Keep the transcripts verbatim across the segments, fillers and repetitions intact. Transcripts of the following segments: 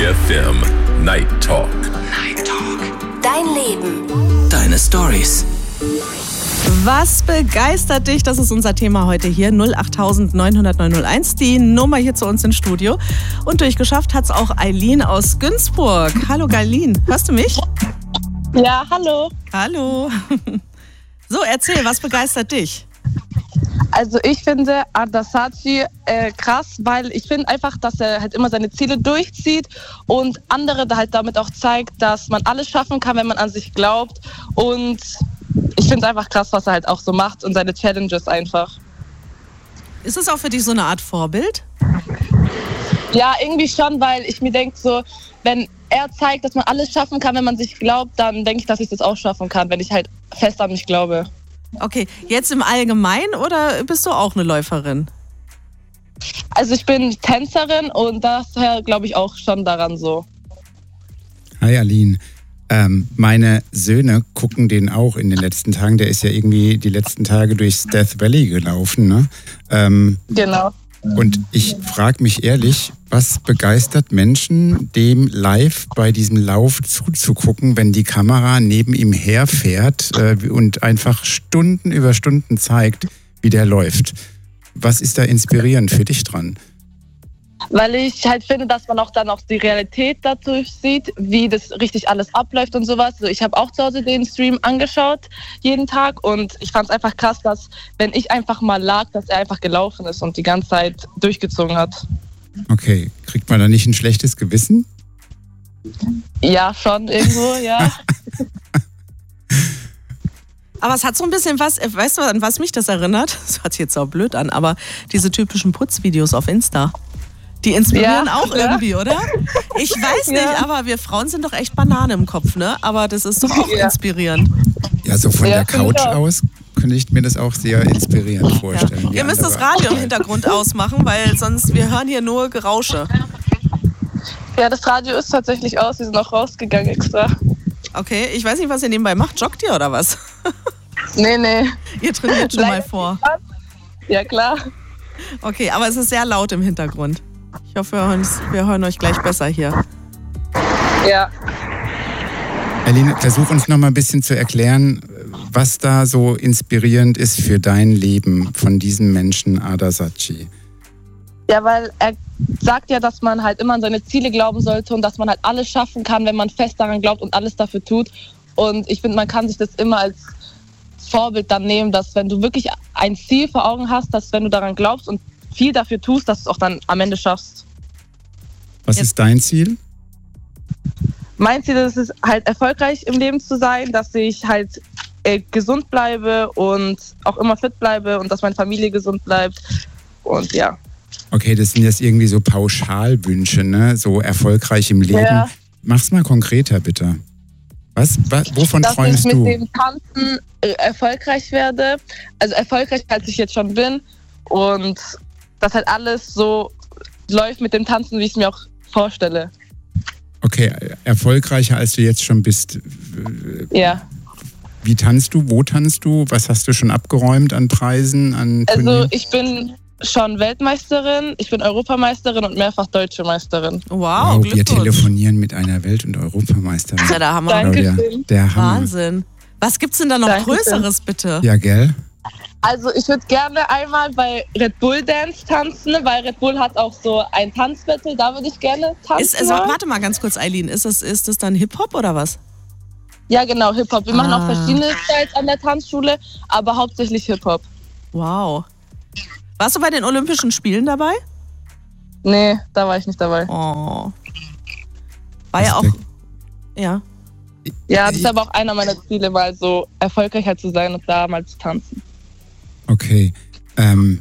F M Night Talk. Night Talk. Dein Leben. Deine Stories. Was begeistert dich? Das ist unser Thema heute hier. null acht neun null null neun null eins, die Nummer hier zu uns ins Studio. Und durchgeschafft hat es auch Eileen aus Günzburg. Hallo Eileen, hörst du mich? Ja, hallo. Hallo. So, erzähl, was begeistert dich? Also ich finde Adasachi äh, krass, weil ich finde einfach, dass er halt immer seine Ziele durchzieht und andere halt damit auch zeigt, dass man alles schaffen kann, wenn man an sich glaubt. Und ich finde es einfach krass, was er halt auch so macht und seine Challenges einfach. Ist es auch für dich so eine Art Vorbild? Ja, irgendwie schon, weil ich mir denke so, wenn er zeigt, dass man alles schaffen kann, wenn man sich glaubt, dann denke ich, dass ich das auch schaffen kann, wenn ich halt fest an mich glaube. Okay, jetzt im Allgemeinen oder bist du auch eine Läuferin? Also ich bin Tänzerin und daher glaube ich auch schon daran so. Hi Aline. Ähm, meine Söhne gucken den auch in den letzten Tagen. Der ist ja irgendwie die letzten Tage durchs Death Valley gelaufen, ne? Ähm, genau. Und ich frage mich ehrlich, was begeistert Menschen, dem live bei diesem Lauf zuzugucken, wenn die Kamera neben ihm herfährt äh, und einfach Stunden über Stunden zeigt, wie der läuft? Was ist da inspirierend für dich dran? Weil ich halt finde, dass man auch dann auch die Realität dadurch sieht, wie das richtig alles abläuft und sowas. Also ich habe auch zu Hause den Stream angeschaut, jeden Tag. Und ich fand es einfach krass, dass, wenn ich einfach mal lag, dass er einfach gelaufen ist und die ganze Zeit durchgezogen hat. Okay, kriegt man da nicht ein schlechtes Gewissen? Ja, schon irgendwo, ja. Aber es hat so ein bisschen was, weißt du, an was mich das erinnert? Das hört sich jetzt auch blöd an, aber diese typischen Putzvideos auf Insta. Die inspirieren ja, auch ja. irgendwie, oder? Ich weiß nicht, ja. aber wir Frauen sind doch echt Banane im Kopf, ne? Aber das ist doch auch ja. inspirierend. Ja, so von ja, der Couch aus könnte ich mir das auch sehr inspirierend vorstellen. Ja. Ihr müsst das Radio im Hintergrund ausmachen, weil sonst, wir hören hier nur Gerausche. Ja, das Radio ist tatsächlich aus, wir sind auch rausgegangen extra. Okay, ich weiß nicht, was ihr nebenbei macht. Joggt ihr oder was? Nee, nee. Ihr trainiert schon mal vor. Ja, klar. Okay, aber es ist sehr laut im Hintergrund. Ich hoffe, wir hören, wir hören euch gleich besser hier. Ja. Aline, versuch uns noch mal ein bisschen zu erklären, was da so inspirierend ist für dein Leben von diesem Menschen Adasachi. Ja, weil er sagt ja, dass man halt immer an seine Ziele glauben sollte und dass man halt alles schaffen kann, wenn man fest daran glaubt und alles dafür tut. Und ich finde, man kann sich das immer als Vorbild dann nehmen, dass wenn du wirklich ein Ziel vor Augen hast, dass wenn du daran glaubst und viel dafür tust, dass du es auch dann am Ende schaffst. Was Jetzt. ist dein Ziel? Mein Ziel ist es halt, erfolgreich im Leben zu sein, dass ich halt äh, gesund bleibe und auch immer fit bleibe und dass meine Familie gesund bleibt und ja. Okay, das sind jetzt irgendwie so Pauschalwünsche, ne? So erfolgreich im Leben. Ja. Mach's mal konkreter, bitte. Was, was wovon dass träumst du? Dass ich mit dem Tanzen äh, erfolgreich werde, also erfolgreich, als ich jetzt schon bin und dass halt alles so läuft mit dem Tanzen, wie ich es mir auch vorstelle. Okay, erfolgreicher als du jetzt schon bist. Ja. Wie tanzt du? Wo tanzt du? Was hast du schon abgeräumt an Preisen? An also ich bin schon Weltmeisterin, ich bin Europameisterin und mehrfach Deutsche Meisterin. Wow, wow wir telefonieren mit einer Welt- und Europameisterin. Ja, der Hammer. Dankeschön. Der Hammer. Wahnsinn. Was gibt's denn da noch Dankeschön. Größeres, bitte? Ja, gell? Also ich würde gerne einmal bei Red Bull Dance tanzen, weil Red Bull hat auch so ein Tanzbattle, da würde ich gerne tanzen. Ist, also, warte mal ganz kurz, Eileen, ist das, ist das dann Hip-Hop oder was? Ja genau, Hip-Hop. Wir ah. machen auch verschiedene Styles an der Tanzschule, aber hauptsächlich Hip-Hop. Wow. Warst du bei den Olympischen Spielen dabei? Nee, da war ich nicht dabei. Oh. War ja auch... Ja. Ja, das ist aber auch einer meiner Ziele, mal so erfolgreicher zu sein und da mal zu tanzen. Okay. Ähm,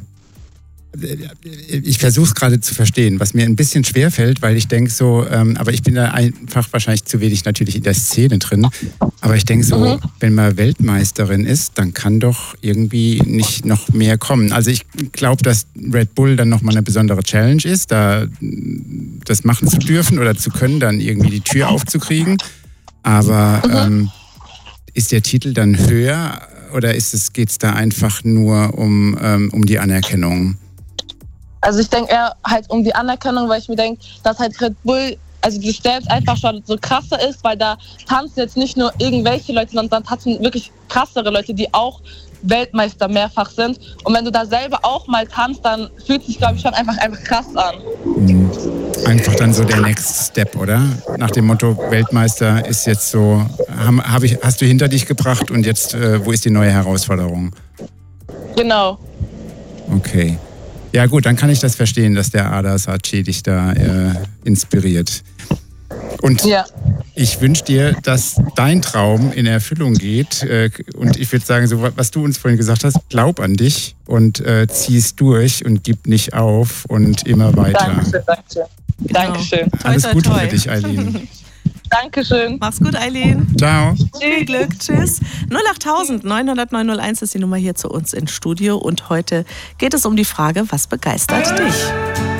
ich versuche es gerade zu verstehen, was mir ein bisschen schwerfällt, weil ich denke so, ähm, aber ich bin da einfach wahrscheinlich zu wenig natürlich in der Szene drin, aber ich denke so, mhm. wenn man Weltmeisterin ist, dann kann doch irgendwie nicht noch mehr kommen. Also ich glaube, dass Red Bull dann nochmal eine besondere Challenge ist, da das machen zu dürfen oder zu können, dann irgendwie die Tür aufzukriegen. Aber mhm. ähm, ist der Titel dann höher oder ist es, geht es da einfach nur um, ähm, um die Anerkennung? Also ich denke eher halt um die Anerkennung, weil ich mir denke, dass halt Red Bull also dieses Dance einfach schon so krasser ist, weil da tanzen jetzt nicht nur irgendwelche Leute, sondern tanzen wirklich krassere Leute, die auch Weltmeister mehrfach sind. Und wenn du da selber auch mal tanzt, dann fühlt es sich, glaube ich, schon einfach, einfach krass an. Mhm. Einfach dann so der Next Step, oder? Nach dem Motto, Weltmeister ist jetzt so, hab, hab ich, hast du hinter dich gebracht und jetzt, äh, wo ist die neue Herausforderung? Genau. Okay. Ja gut, dann kann ich das verstehen, dass der Ada Saatchi dich da äh, inspiriert. Und ja. Ich wünsche dir, dass dein Traum in Erfüllung geht. Äh, und ich würde sagen, so was du uns vorhin gesagt hast, glaub an dich und äh, zieh es durch und gib nicht auf und immer weiter. Dankeschön, Dankeschön. Genau. Dankeschön. Alles toi, Gute toi. für dich, Eileen. Dankeschön. Mach's gut, Eileen. Ciao. Viel Glück. Tschüss. null acht neun null null neun null eins ist die Nummer hier zu uns ins Studio. Und heute geht es um die Frage, was begeistert dich?